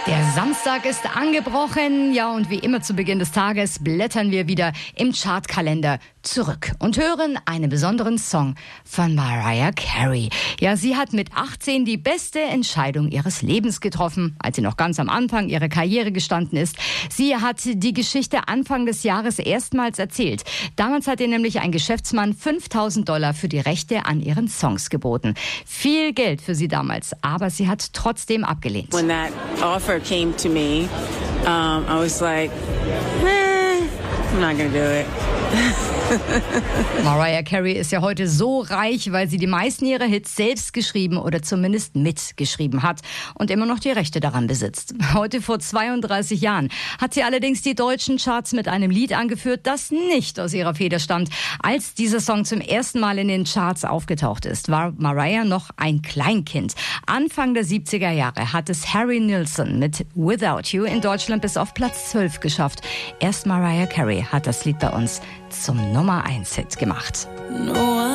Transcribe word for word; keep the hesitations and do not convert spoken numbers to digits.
Der Samstag ist angebrochen, ja, und wie immer zu Beginn des Tages blättern wir wieder im Chartkalender zurück und hören einen besonderen Song von Mariah Carey. Ja, sie hat mit achtzehn die beste Entscheidung ihres Lebens getroffen, als sie noch ganz am Anfang ihrer Karriere gestanden ist. Sie hat die Geschichte Anfang des Jahres erstmals erzählt. Damals hat ihr nämlich ein Geschäftsmann fünftausend Dollar für die Rechte an ihren Songs geboten. Viel Geld für sie damals, aber sie hat trotzdem abgelehnt. When that offer came to me, um, I was like, eh, I'm not gonna do it. Mariah Carey ist ja heute so reich, weil sie die meisten ihrer Hits selbst geschrieben oder zumindest mitgeschrieben hat und immer noch die Rechte daran besitzt. Heute vor zweiunddreißig Jahren hat sie allerdings die deutschen Charts mit einem Lied angeführt, das nicht aus ihrer Feder stammt. Als dieser Song zum ersten Mal in den Charts aufgetaucht ist, war Mariah noch ein Kleinkind. Anfang der siebziger Jahre hat es Harry Nilsson mit Without You in Deutschland bis auf Platz zwölf geschafft. Erst Mariah Carey hat das Lied bei uns zum Nummer eins Hit gemacht. No.